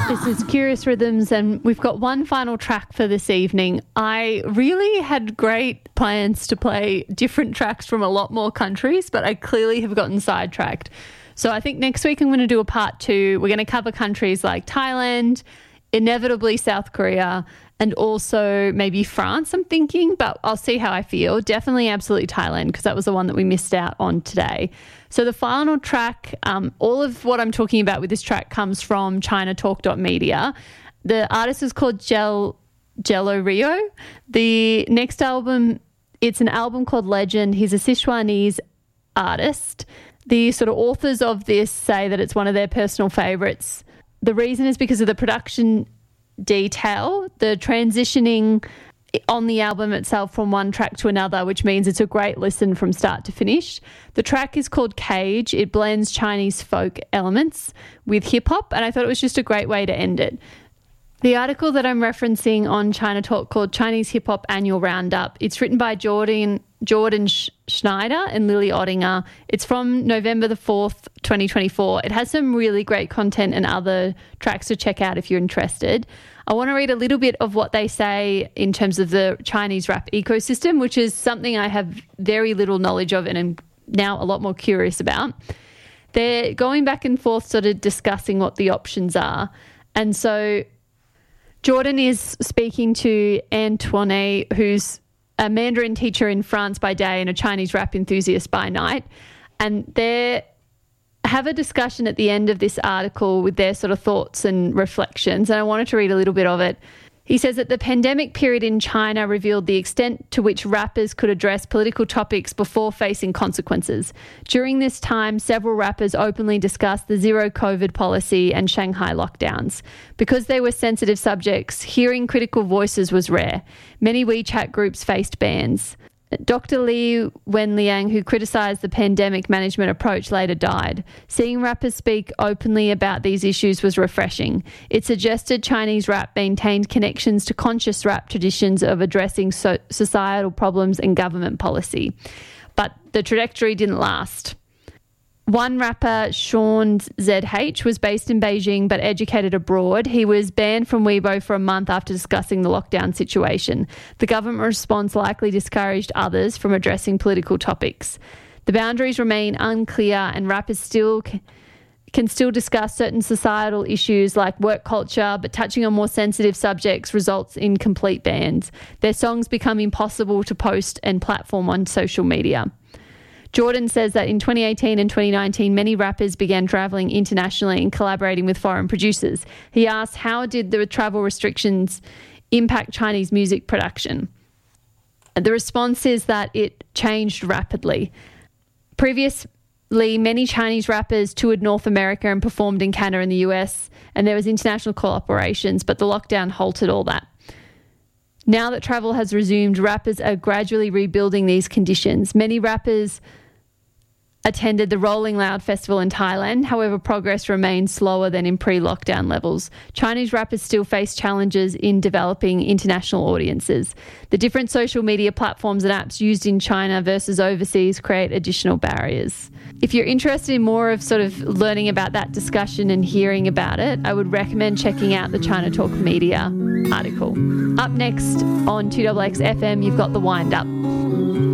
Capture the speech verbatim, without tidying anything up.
This is Curious Rhythms, and we've got one final track for this evening. I really had great plans to play different tracks from a lot more countries, but I clearly have gotten sidetracked. So I think next week I'm going to do a part two. We're going to cover countries like Thailand, inevitably South Korea, and also maybe France, I'm thinking, but I'll see how I feel. Definitely absolutely Thailand, because that was the one that we missed out on today. So the final track, um, all of what I'm talking about with this track comes from China Talk dot media. The artist is called Gel, Jello Rio. The next album, it's an album called Legend. He's a Sichuanese artist. The sort of authors of this say that it's one of their personal favourites. The reason is because of the production detail, the transitioning on the album itself from one track to another, which means it's a great listen from start to finish. The track is called Cage. It blends Chinese folk elements with hip hop, and I thought it was just a great way to end it. The article that I'm referencing on China Talk called Chinese Hip Hop Annual Roundup, it's written by Jordan Jordan Sch- Schneider and Lily Ottinger. It's from November the fourth, twenty twenty-four. It has some really great content and other tracks to check out if you're interested. I want to read a little bit of what they say in terms of the Chinese rap ecosystem, which is something I have very little knowledge of and am now a lot more curious about. They're going back and forth sort of discussing what the options are. And so Jordan is speaking to Antoine, who's a Mandarin teacher in France by day and a Chinese rap enthusiast by night. And they have a discussion at the end of this article with their sort of thoughts and reflections. And I wanted to read a little bit of it. He says that the pandemic period in China revealed the extent to which rappers could address political topics before facing consequences. During this time, several rappers openly discussed the zero COVID policy and Shanghai lockdowns. Because they were sensitive subjects, hearing critical voices was rare. Many WeChat groups faced bans. Doctor Li Wenliang, who criticised the pandemic management approach, later died. Seeing rappers speak openly about these issues was refreshing. It suggested Chinese rap maintained connections to conscious rap traditions of addressing so- societal problems and government policy. But the trajectory didn't last. One rapper, Sean Z H, was based in Beijing but educated abroad. He was banned from Weibo for a month after discussing the lockdown situation. The government response likely discouraged others from addressing political topics. The boundaries remain unclear, and rappers still c- can still discuss certain societal issues like work culture, but touching on more sensitive subjects results in complete bans. Their songs become impossible to post and platform on social media. Jordan says that in twenty eighteen and twenty nineteen, many rappers began travelling internationally and collaborating with foreign producers. He asked, how did the travel restrictions impact Chinese music production? The response is that it changed rapidly. Previously, many Chinese rappers toured North America and performed in Canada and the U S, and there was international collaborations, but the lockdown halted all that. Now that travel has resumed, rappers are gradually rebuilding these conditions. Many rappers attended the Rolling Loud Festival in Thailand. However, progress remains slower than in pre-lockdown levels. Chinese rappers still face challenges in developing international audiences. The different social media platforms and apps used in China versus overseas create additional barriers. If you're interested in more of sort of learning about that discussion and hearing about it, I would recommend checking out the China Talk Media article. Up next on two X X F M, you've got The Wind Up.